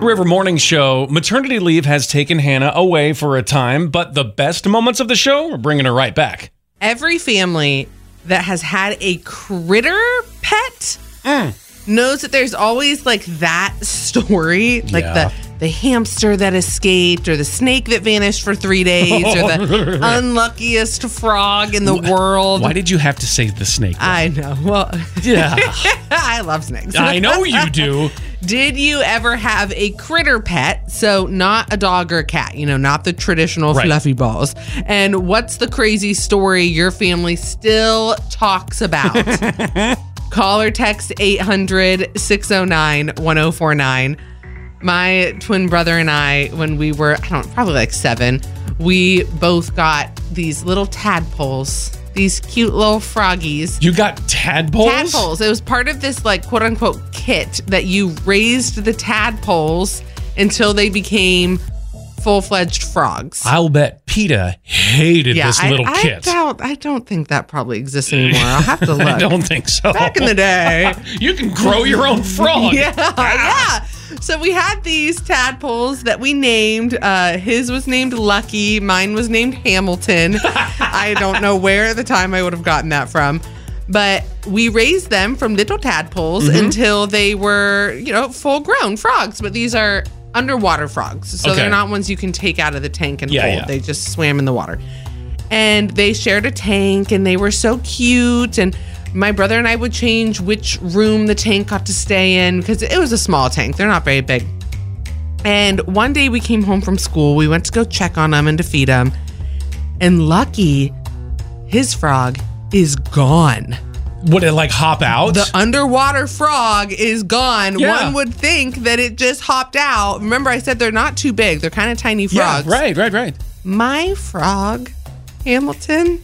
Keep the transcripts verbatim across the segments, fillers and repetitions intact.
River Morning Show. Maternity leave has taken Hannah away for a time, but the best moments of the show are bringing her right back. Every family that has had a critter pet mm. knows that there's always like that story, like Yeah. the the hamster that escaped, or the snake that vanished for three days, or the unluckiest frog in the world. Why did you have to say the snake? I know. Well, Yeah. I love snakes. I know you do. Did you ever have a critter pet? So not a dog or a cat, you know, not the traditional Right. fluffy balls. And what's the crazy story your family still talks about? Call or text eight hundred, six oh nine, one oh four nine. My twin brother and I, when we were, I don't know, probably like seven, we both got these little tadpoles, these cute little froggies. You got tadpoles? Tadpoles. It was part of this like quote unquote kit that you raised the tadpoles until they became full-fledged frogs. I'll bet PETA hated this I, little I kit. Doubt, I don't think that probably exists anymore. I'll have to look. I don't think so. Back in the day. You can grow your own frog. Yeah, yeah. So we had these tadpoles that we named. Uh, his was named Lucky. Mine was named Hamilton. I don't know where at the time I would have gotten that from. But we raised them from little tadpoles mm-hmm. until they were, you know, full-grown frogs. But these are underwater frogs. So okay. they're not ones you can take out of the tank and yeah, hold. Yeah. They just swam in the water. And they shared a tank, and they were so cute. And my brother and I would change which room the tank got to stay in because it was a small tank. They're not very big. And one day we came home from school. We went to go check on them and to feed them. And Lucky, his frog, is gone. Would it like hop out? The underwater frog is gone. Yeah. One would think that it just hopped out. Remember, I said they're not too big. They're kind of tiny frogs. Yeah, right, right, right. My frog, Hamilton,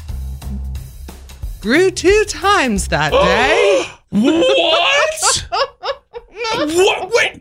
grew two times that day. What? What? Wait.